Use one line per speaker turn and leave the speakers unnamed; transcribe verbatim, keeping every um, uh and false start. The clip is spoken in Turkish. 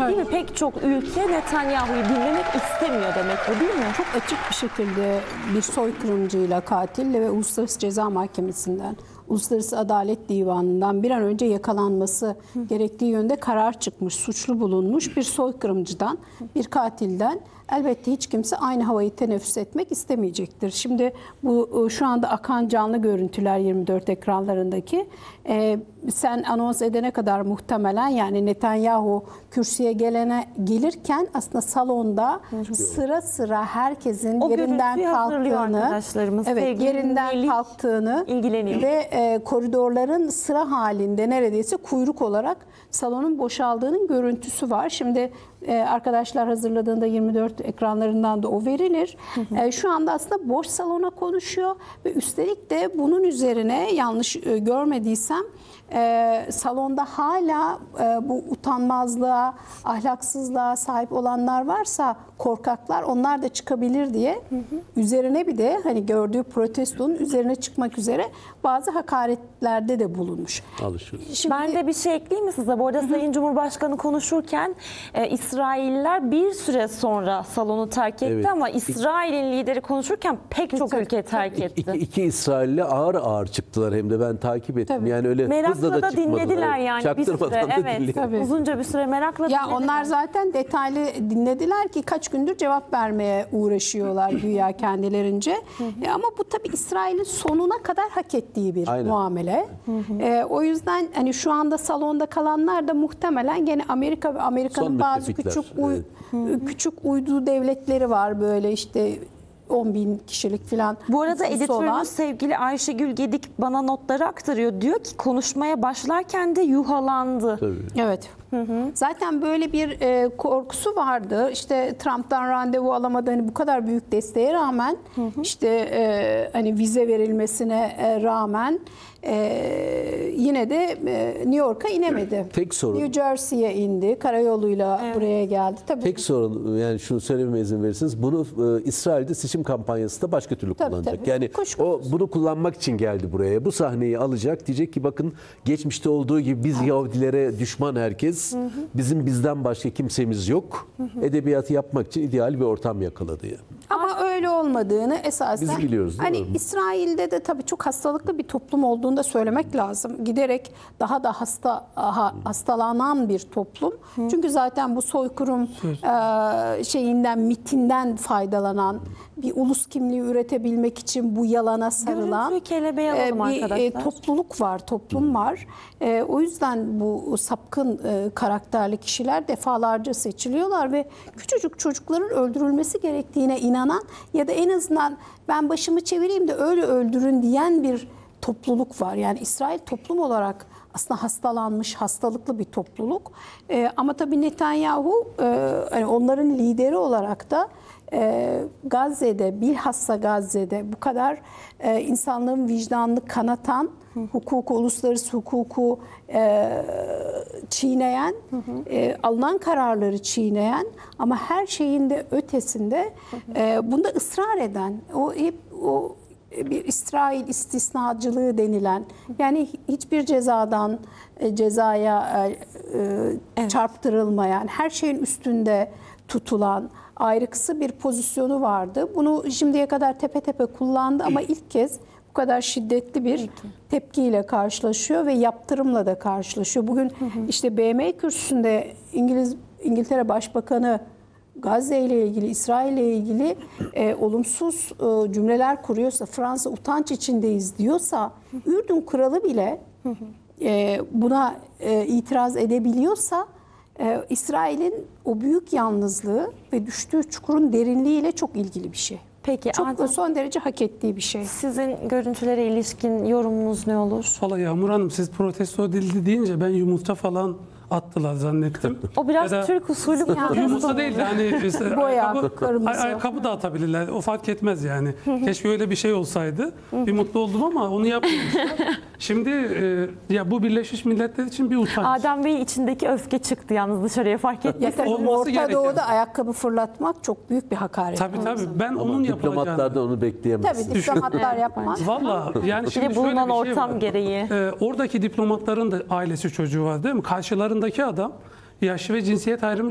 Değil mi? Pek çok ülke Netanyahu'yu dinlemek istemiyor demek bu, değil mi?
Çok açık bir şekilde bir soykırımcıyla, katille ve Uluslararası Ceza Mahkemesi'nden, Uluslararası Adalet Divanı'ndan bir an önce yakalanması Hı. gerektiği yönde karar çıkmış, suçlu bulunmuş bir soykırımcıdan, bir katilden elbette hiç kimse aynı havayı teneffüs etmek istemeyecektir. Şimdi bu şu anda akan canlı görüntüler yirmi dört ekranlarındaki, e, sen anons edene kadar muhtemelen, yani Netanyahu kürsüye gelene gelirken aslında salonda Hı. sıra sıra herkesin
o
yerinden kalktığını,
arkadaşlarımız,
evet, yerinden Melih kalktığını
ilgileniyor.
ve e, koridorların sıra halinde neredeyse kuyruk olarak salonun boşaldığının görüntüsü var. Şimdi e, arkadaşlar hazırladığında yirmi dört ekranlarından da o verilir. Hı hı. E, şu anda aslında boş salona konuşuyor ve üstelik de bunun üzerine, yanlış e, görmediysem, e, salonda hala e, bu utanmazlığa, ahlaksızlığa sahip olanlar varsa, korkaklar, onlar da çıkabilir diye hı hı. üzerine bir de hani gördüğü protestonun üzerine çıkmak üzere bazı hakaretlerde de bulunmuş.
Şimdi, ben de bir şey ekleyeyim mi size? Bu arada hı hı. Sayın Cumhurbaşkanı konuşurken e, İsrailliler bir süre sonra salonu terk etti, evet. ama İsrail'in lideri konuşurken pek çok ülke terk etti.
İki, iki İsrailli ağır ağır çıktılar, hem de ben takip ettim. Tabii. Yani öyle
merakla
hızla da,
da dinlediler yani bir süre. Evet.
Tabii.
Uzunca bir süre merakla
ya
dinlediler.
Onlar zaten detaylı dinlediler ki kaç gündür cevap vermeye uğraşıyorlar güya kendilerince. Hı hı. E, ama bu tabii İsrail'in sonuna kadar hak ettiği bir Aynen. muamele. Hı hı. E, o yüzden hani şu anda salonda kalanlar da muhtemelen gene Amerika ve Amerika'nın bazı küçük uy, evet. küçük uydu devletleri var, böyle işte on bin kişilik falan.
Bu arada editörümüz sevgili Ayşegül Gedik bana notları aktarıyor. Diyor ki konuşmaya başlarken de yuhalandı.
Tabii.
Evet. Hı hı. Zaten böyle bir e, korkusu vardı. İşte Trump'tan randevu alamadı. Hani bu kadar büyük desteğe rağmen, hı hı. işte e, hani vize verilmesine e, rağmen e, yine de e, New York'a inemedi.
Tek sorun.
New Jersey'ye indi. Karayoluyla evet. buraya geldi. Tabii.
Tek sorun, yani şunu söylememe izin verirseniz, bunu e, İsrail'de seçim kampanyasında başka türlü tabii, kullanacak. Tabii. Yani Kuşkusuz. o bunu kullanmak için geldi buraya. Bu sahneyi alacak. Diyecek ki bakın, geçmişte olduğu gibi biz evet. Yahudilere düşman herkes. Hı hı. Bizim bizden başka kimsemiz yok. Hı hı. Edebiyatı yapmak için ideal bir ortam yakaladı yani.
Ama öyle olmadığını esasen
biz biliyoruz, değil
hani
mi?
İsrail'de de tabii çok hastalıklı bir toplum olduğunu da söylemek lazım. Giderek daha da hasta ha, hastalanan bir toplum. Hı. Çünkü zaten bu soykırım e, şeyinden, mitinden faydalanan, bir ulus kimliği üretebilmek için bu yalana sarılan
e, bir e,
topluluk var, toplum Hı. var. E, o yüzden bu sapkın e, karakterli kişiler defalarca seçiliyorlar ve küçücük çocukların öldürülmesi gerektiğine inanan ya da en azından ben başımı çevireyim de öyle öldürün diyen bir topluluk var. Yani İsrail toplum olarak aslında hastalanmış, hastalıklı bir topluluk. E, ama tabii Netanyahu e, hani onların lideri olarak da e, Gazze'de, bilhassa Gazze'de bu kadar e, insanlığın vicdanını kanatan, hı. hukuku, uluslararası hukuku e, çiğneyen, hı hı. E, alınan kararları çiğneyen ama her şeyin de ötesinde hı hı. E, bunda ısrar eden, o hep o bir İsrail istisnacılığı denilen, yani hiçbir cezadan e, cezaya e, evet. çarptırılmayan, her şeyin üstünde tutulan ayrıksı bir pozisyonu vardı. Bunu şimdiye kadar tepe tepe kullandı ama ilk kez bu kadar şiddetli bir tepkiyle karşılaşıyor ve yaptırımla da karşılaşıyor. Bugün hı hı. işte B M kürsüsünde İngiliz İngiltere Başbakanı Gazze ile ilgili, İsrail ile ilgili e, olumsuz e, cümleler kuruyorsa, Fransa utanç içindeyiz diyorsa, Ürdün kralı bile e, buna e, itiraz edebiliyorsa, e, İsrail'in o büyük yalnızlığı ve düştüğü çukurun derinliğiyle çok ilgili bir şey.
Peki,
çok
Adem,
son derece hak ettiği bir şey.
Sizin görüntülere ilişkin yorumunuz ne olur?
Valla Yağmur Hanım, siz protesto edildi deyince ben yumurta falan attılar zannettim.
O biraz
da,
Türk usulü protesto.
Yumurta değil de hani işte
boya,
ayakkabı,
kırmızı.
ayakkabı da atabilirler. O fark etmez yani. Keşke öyle bir şey olsaydı. Bir mutlu oldum ama onu yapmamışlar. Şimdi e, ya bu Birleşmiş Milletler için bir utanç.
Adem Bey'in içindeki öfke çıktı yalnız dışarıya, fark ettiysen.
Orta gereken. Doğu'da ayakkabı fırlatmak çok büyük bir hakaret.
Tabii tabii. Ben
ama
onun yapılacağını.
Diplomatlardan onu bekleyemez.
Tabii diplomatlar yapmaz.
Valla yani şimdi
bir de bulunan
şöyle bir şey
ortam
var.
gereği.
Ee, oradaki diplomatların da ailesi çocuğu var değil mi? Karşılarındaki adam yaş ve cinsiyet ayrımı